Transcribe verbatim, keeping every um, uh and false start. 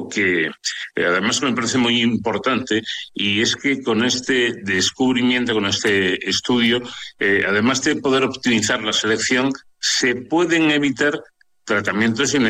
algo que eh, además me parece muy importante, y es que con este descubrimiento, con este estudio, eh, además de poder optimizar la selección, se pueden evitar tratamientos